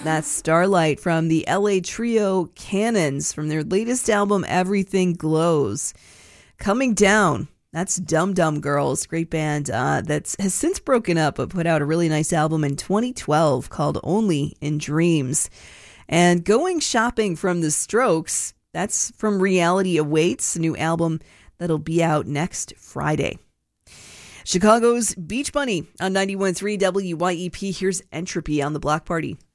That's Starlight from the LA trio Cannons from their latest album, Everything Glows. Coming Down, that's Dum Dum Girls, great band that has since broken up but put out a really nice album in 2012 called Only in Dreams. And Going Shopping from the Strokes, that's from Reality Awaits, a new album that'll be out next Friday. Chicago's Beach Bunny on 91.3 WYEP. Here's Entropy on the Block Party.